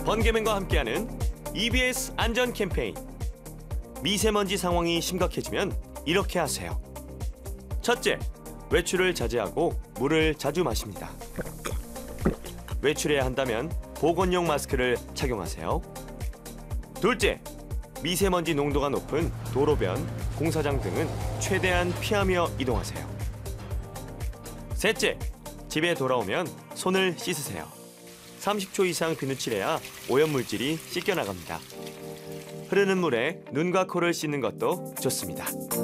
번개맨과 함께하는 EBS 안전 캠페인. 미세먼지 상황이 심각해지면 이렇게 하세요. 첫째, 외출을 자제하고 물을 자주 마십니다. 외출해야 한다면 보건용 마스크를 착용하세요. 둘째, 미세먼지 농도가 높은 도로변, 공사장 등은 최대한 피하며 이동하세요. 셋째, 집에 돌아오면 손을 씻으세요. 30초 이상 비누칠해야 오염물질이 씻겨나갑니다. 흐르는 물에 눈과 코를 씻는 것도 좋습니다.